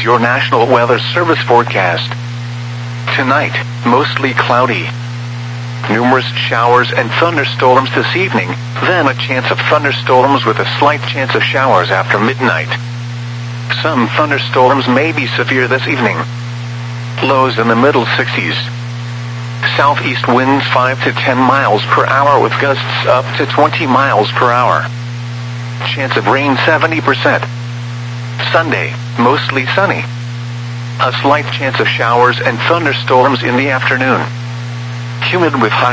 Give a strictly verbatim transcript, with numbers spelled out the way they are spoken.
your National Weather Service forecast. Tonight, mostly cloudy. Numerous showers and thunderstorms this evening, then a chance of thunderstorms with a slight chance of showers after midnight. Some thunderstorms may be severe this evening. Lows in the middle sixties. Southeast winds five to ten miles per hour with gusts up to twenty miles per hour. Chance of rain seventy percent. Sunday, mostly sunny. A slight chance of showers and thunderstorms in the afternoon. Humid with high